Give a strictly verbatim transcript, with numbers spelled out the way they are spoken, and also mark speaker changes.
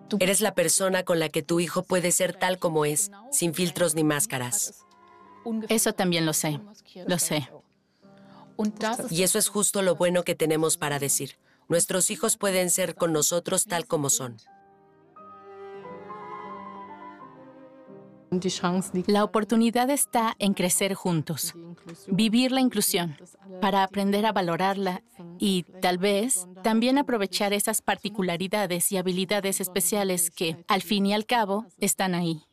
Speaker 1: Eres la persona con la que tu hijo puede ser tal como es, sin filtros ni máscaras.
Speaker 2: Eso también lo sé, lo sé.
Speaker 1: Y eso es justo lo bueno que tenemos para decir. Nuestros hijos pueden ser con nosotros tal como son.
Speaker 2: La oportunidad está en crecer juntos, vivir la inclusión, para aprender a valorarla y, tal vez, también aprovechar esas particularidades y habilidades especiales que, al fin y al cabo, están ahí.